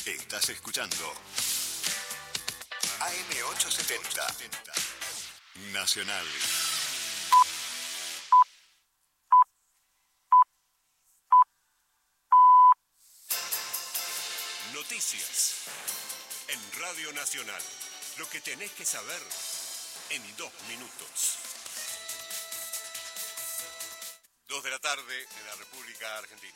Estás escuchando AM870 Nacional. Noticias en Radio Nacional. Lo que tenés que saber en 2 minutos. 2 de la tarde en la República Argentina.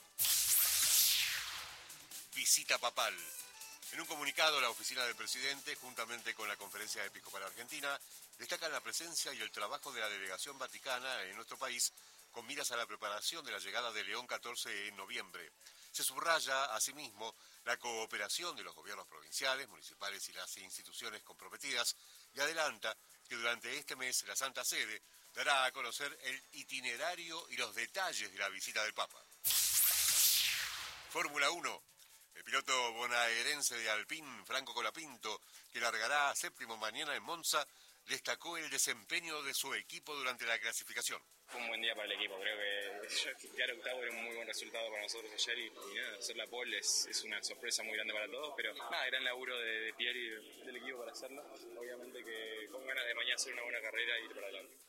Visita papal. En un comunicado, la oficina del presidente, juntamente con la Conferencia Episcopal Argentina, destacan la presencia y el trabajo de la delegación vaticana en nuestro país con miras a la preparación de la llegada de León XIV en noviembre. Se subraya, asimismo, la cooperación de los gobiernos provinciales, municipales y las instituciones comprometidas y adelanta que durante este mes la Santa Sede dará a conocer el itinerario y los detalles de la visita del Papa. Fórmula 1. El piloto bonaerense de Alpine, Franco Colapinto, que largará séptimo mañana en Monza, destacó el desempeño de su equipo durante la clasificación. Fue un buen día para el equipo, creo que quedar octavo era un muy buen resultado para nosotros ayer y nada, hacer la pole es una sorpresa muy grande para todos, pero nada, gran laburo de Pierre y del equipo para hacerlo. Obviamente que con ganas de mañana hacer una buena carrera y ir para adelante.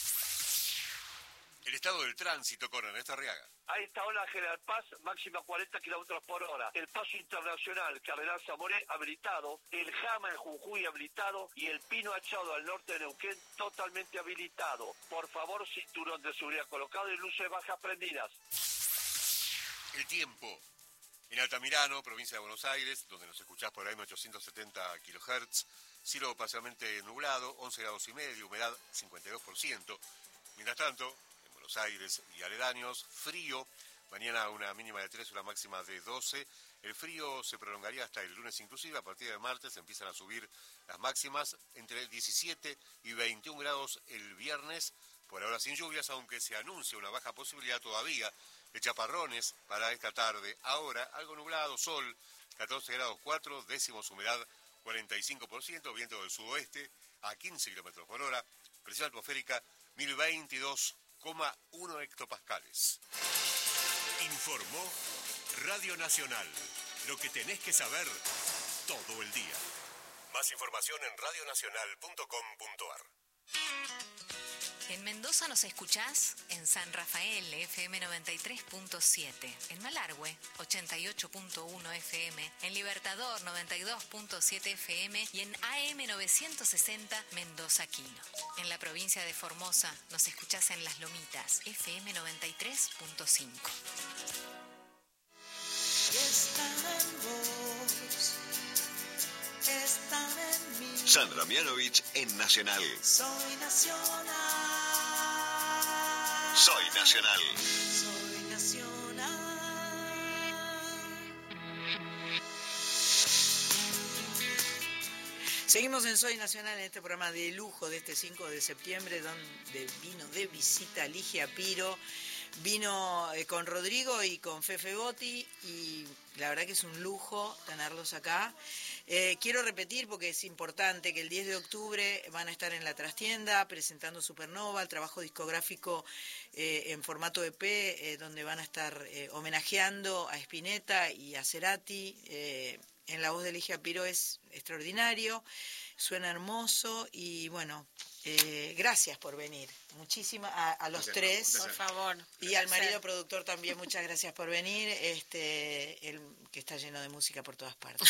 El estado del tránsito con Ernesto Arriaga. A esta hora General Paz, máxima 40 kilómetros por hora. El paso internacional Cardenal Zamoré habilitado, el Jama en Jujuy habilitado y el Pino Achado al norte de Neuquén totalmente habilitado. Por favor, cinturón de seguridad colocado y luces bajas prendidas. El tiempo. En Altamirano, provincia de Buenos Aires, donde nos escuchás por AM870 kHz, cielo parcialmente nublado, 11 grados y medio, humedad 52%. Mientras tanto, Buenos Aires y aledaños, frío, mañana una mínima de 3, una máxima de 12, el frío se prolongaría hasta el lunes inclusive, a partir de martes empiezan a subir las máximas, entre 17 y 21 grados el viernes, por ahora sin lluvias, aunque se anuncia una baja posibilidad todavía de chaparrones para esta tarde. Ahora algo nublado, sol, 14 grados 4, décimos humedad 45%, viento del sudoeste a 15 kilómetros por hora, presión atmosférica 1022,1 hectopascales. Informó Radio Nacional. Lo que tenés que saber todo el día. Más información en radionacional.com.ar. En Mendoza nos escuchás en San Rafael, FM 93.7, en Malargüe, 88.1 FM, en Libertador, 92.7 FM y en AM 960 Mendoza Quino. En la provincia de Formosa nos escuchás en Las Lomitas, FM 93.5. Están en vos, están en mí. Sandra Mianovich en Nacional. Soy nacional. Soy Nacional. Soy nacional. Seguimos en Soy Nacional, en este programa de lujo de este 5 de septiembre, donde vino de visita Ligia Piro. Vino con Rodrigo y con Fefe Botti y la verdad que es un lujo tenerlos acá. Quiero repetir porque es importante que el 10 de octubre van a estar en la trastienda presentando Supernova, el trabajo discográfico en formato EP, donde van a estar homenajeando a Spinetta y a Cerati. En la voz de Ligia Piro es extraordinario, suena hermoso y bueno, gracias por venir. Muchísimas a los tres. Por favor. Y al marido productor también, muchas gracias por venir, él, que está lleno de música por todas partes.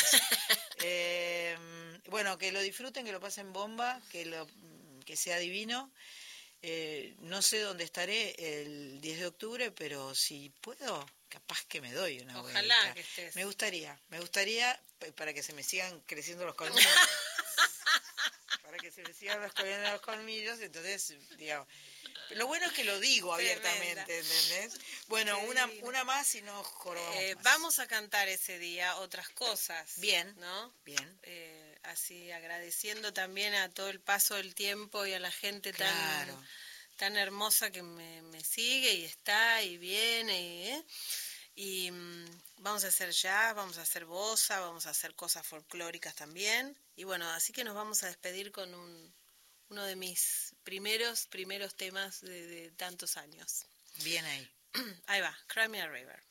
Bueno, que lo disfruten, que lo pasen bomba, que sea divino. No sé dónde estaré el 10 de octubre, pero si puedo, capaz que me doy una vuelta. Ojalá que estés. Me gustaría, para que se me sigan creciendo los colmillos. Para que se me sigan creciendo los colmillos, entonces, digamos... Lo bueno es que lo digo abiertamente, ¿entendés? Bueno, una más y no jorobamos más. Vamos a cantar ese día otras cosas. Bien, ¿no? Bien. Así agradeciendo también a todo el paso del tiempo y a la gente claro. tan hermosa que me sigue y está y viene. Y vamos a hacer jazz, vamos a hacer bossa, vamos a hacer cosas folclóricas también. Y bueno, así que nos vamos a despedir con uno de mis primeros temas de tantos años. Bien ahí. Ahí va, Cry Me a River.